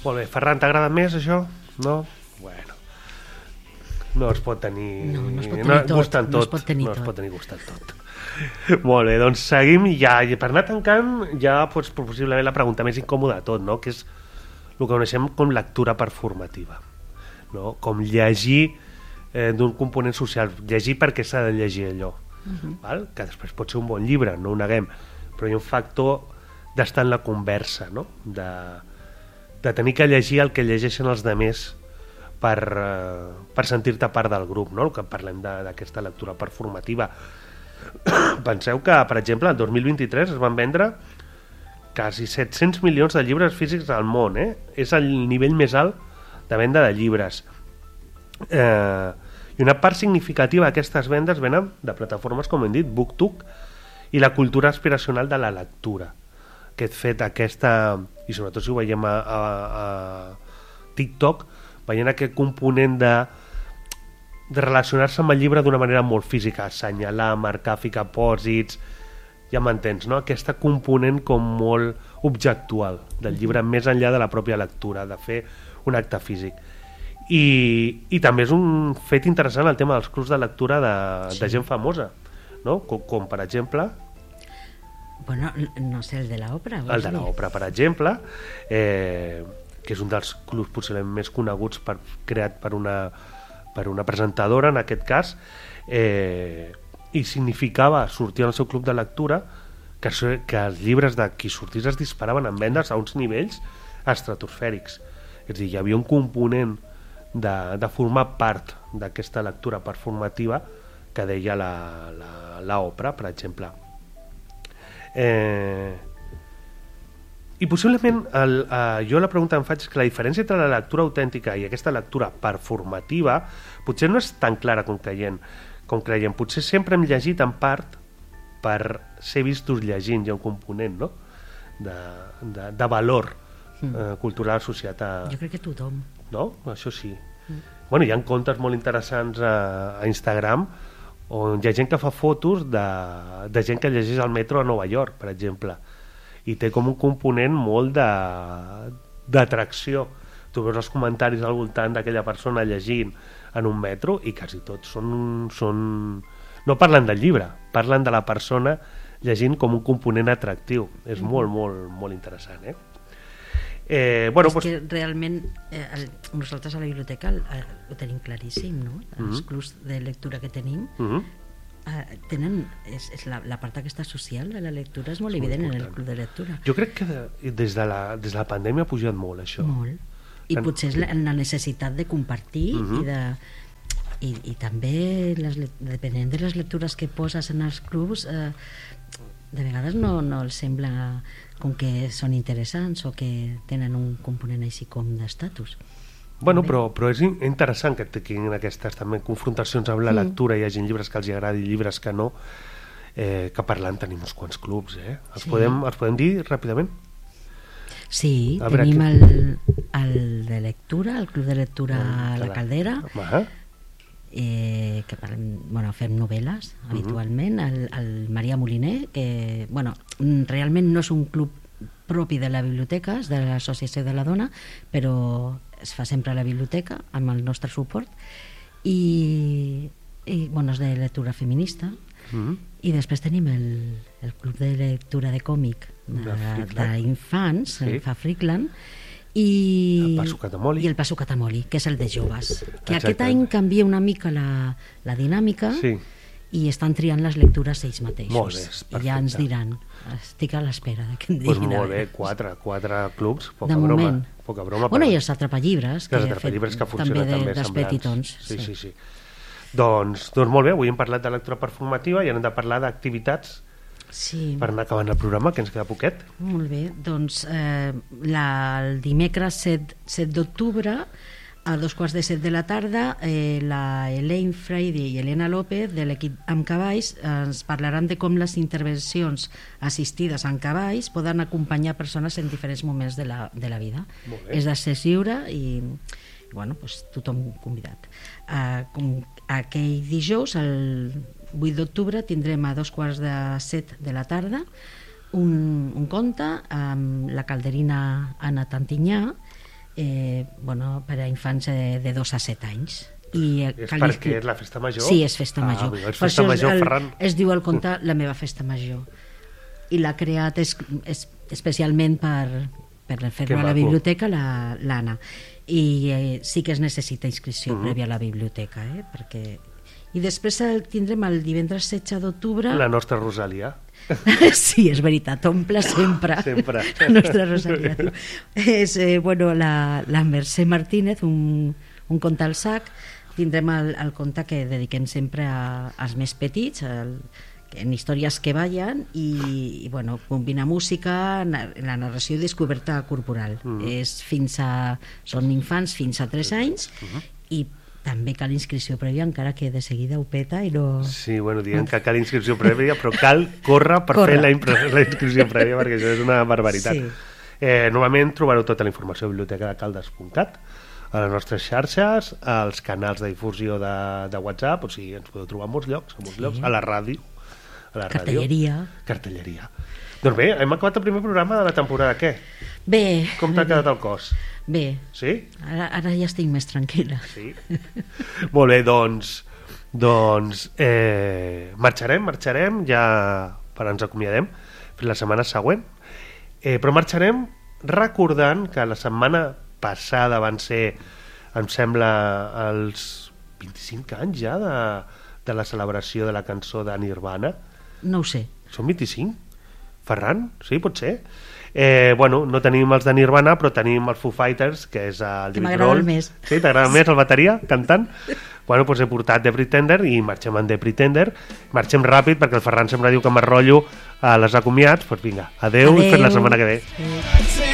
Molt bé. Ferran, t'agrada més això? No? Bueno. No es pot tenir... No es pot tenir tot. Gustant tot. No es pot tenir no es tot. pot tenir gustant tot. Molt bé, doncs seguim i ja. I per anar tancant, ja pots possiblement la pregunta més incòmoda de tot, no? Que és el que coneixem com lectura performativa. No? Com llegir d'un component social. Llegir perquè s'ha de llegir allò. Val? Que després pot ser un bon llibre, no ho neguem, però hi ha un factor d'estar en la conversa, no? De tenir que llegir el que llegeixen els demés per sentir-te part del grup, no? El que parlem d'aquesta lectura performativa. Penseu que, per exemple, el 2023 es van vendre quasi 700 milions de llibres físics al món, És el nivell més alt de venda de llibres. I una part significativa d'aquestes vendes venen de plataformes, com hem dit, BookTok i la cultura aspiracional de la lectura. Aquest fet, i sobretot si ho veiem a TikTok, veient aquest component de relacionar-se amb el llibre d'una manera molt física, assenyalar, marcar, ficar pòsits, ja m'entens, no? Aquesta component com molt objectual del llibre, més enllà de la pròpia lectura, de fer un acte físic. I també és un fet interessant el tema dels clubs de lectura de gent famosa, no? Com per exemple... Bueno, no sé, el de l'òpera. El de l'òpera, per exemple, que és un dels clubs possiblement més coneguts creat per una presentadora, en aquest cas, i significava sortir al seu club de lectura que els llibres de qui sortís es disparaven en vendes a uns nivells estratosfèrics. És a dir, hi havia un component de formar part d'aquesta lectura performativa que deia l'òpera, per exemple. I possiblement jo la pregunta que em faig és que la diferència entre la lectura autèntica i aquesta lectura performativa potser no és tan clara com creiem. Potser sempre hem llegit en part per ser vistos llegint. Hi ha un component, no? de valor cultural associat a... Jo crec que tothom. No? Això sí. Bueno, hi ha contes molt interessants a Instagram on hi ha gent que fa fotos de gent que llegeix al metro a Nova York, per exemple, i té com un component molt d'atracció. Tu veus els comentaris al voltant d'aquella persona llegint en un metro i quasi tots són... no parlen del llibre, parlen de la persona llegint com un component atractiu. És molt, molt, molt interessant, Bueno, és que realment nosaltres a la biblioteca ho tenim claríssim, no? Els clubs de lectura que tenim tenen la part aquesta social de la lectura és molt evident en el club de lectura. Jo crec que des de la pandèmia ha pujat molt això. Molt. I potser és la necessitat de compartir i també depenent de les lectures que poses en els clubs de vegades no els sembla com que són interessants o que tenen un component així com d'estatus. Bueno, però és interessant que tinguin aquestes també confrontacions amb la lectura. Hi hagi llibres que els agradi i llibres que no, que parlant tenim uns quants clubs, Els podem dir ràpidament? Sí, tenim el de lectura, el club de lectura La Caldera, que fem novel·les habitualment, el Maria Moliner, que realment no és un club propi de la biblioteca, és de l'Associació de la Dona, però es fa sempre a la biblioteca amb el nostre suport i és de lectura feminista. I després tenim el club de lectura de còmic d'infants, fa Freakland, i el Passo Catamoli, que és el de joves, que aquest any canvia una mica la dinàmica i estan triant les lectures ells mateixos i ja ens diran. Estic a l'espera que em diguin. Molt bé, quatre clubs, poca broma. Bueno, i els atrapallibres que funcionen també dels petitons. Sí. Doncs molt bé, avui hem parlat de lectura performativa i hem de parlar d'activitats per anar acabant el programa, que ens queda poquet. Molt bé, doncs el dimecres 7 d'octubre a 6:45 de la tarda la Elaine Friday i Elena López de l'equip amb cavalls ens parlaran de com les intervencions assistides amb cavalls poden acompanyar persones en diferents moments de la vida. És d'accés lliure i tothom convidat. Aquell dijous, el 8 d'octubre, tindrem a 6:45 de la tarda un conte amb la calderina Anna Tantinyà, bueno, per a infants de 2 a 7 anys. I És perquè és la festa major? Sí, és festa major. Amigo, és festa major, Ferran. Es diu el conte La meva festa major. I l'ha creat especialment per fer-lo a la biblioteca l'Anna. I sí que es necessita inscripció prèvia a la biblioteca, perquè... I després el tindrem el divendres 16 d'octubre... La nostra Rosalia. Sí, és veritat, omple sempre. Sempre. La nostra Rosalia. És, bueno, la Mercè Martínez, un conte al sac. Tindrem el conte que dediquem sempre als més petits, en històries que ballen, i bueno, combina música, la narració i descoberta corporal. Són infants fins a 3 anys, i també cal inscripció prèvia, encara que de seguida ho peta i no... Sí, bueno, diem que cal inscripció prèvia, però cal córrer per fer la inscripció prèvia, perquè això és una barbaritat. Normalment trobareu tota la informació a biblioteca.caldes.cat, a les nostres xarxes, als canals de difusió de WhatsApp, o sigui, ens podeu trobar a molts llocs, a la ràdio, cartelleria. Doncs bé, hem acabat el primer programa de la temporada. Què? Bé. Com t'ha quedat el cos? Bé. Sí? Ara ja estic més tranquil·la. Sí? Molt bé, doncs marxarem, ja per ens acomiadem fins la setmana següent, però marxarem recordant que la setmana passada van ser, em sembla, els 25 anys ja de la celebració de la cançó de Nirvana. No ho sé. Són 25? Ferran? Sí, pot ser? Bueno, no tenim els de Nirvana, però tenim els Foo Fighters, que és el David Grohl. Més. Sí, t'agrada més el bateria, cantant? Bueno, doncs he portat The Pretender i marxem amb The Pretender. Marxem ràpid perquè el Ferran sempre diu que m'enrotllo a les acomiats. Doncs vinga, adeu i fins la setmana que ve.